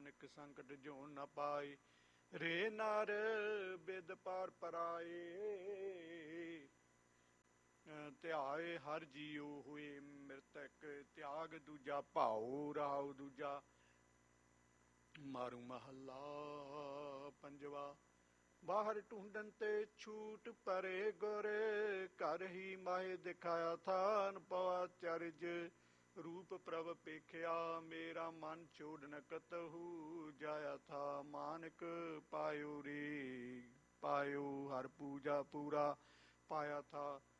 नानक संकट जोन न पाए। रे नर बिद पार पराए, ਧਿਆਏ ਹਰ ਜੀਉ ਹੋਏ ਮ੍ਰਿਤਕ। ਤਿਆਗ ਦੂਜਾ ਭਾਉ ਰਾਉ ਦੂਜਾ। ਮਾਰੂ ਮਹੱਲਾ ਪੰਜਵਾ। ਬਾਹਰ ਢੂੰਡਨ ਤੇ ਛੂਟ ਪਰੇ ਗੁਰ, ਘਰ ਹੀ ਮਾਏ ਦਿਖਾਇਆ ਥਾਨ ਪਵਾ ਚਰਜ। ਰੂਪ ਪ੍ਰਭ ਪੇਖਿਆ ਮੇਰਾ ਮਨ ਛੋੜ ਨ ਕਤਹੂ ਜਾਇਆ ਥਾ। ਮਾਨਕ ਪਾਇਓ ਰੇ ਪਾਇਓ ਹਰ ਪੂਜਾ ਪੂਰਾ ਪਾਇਆ ਥਾ।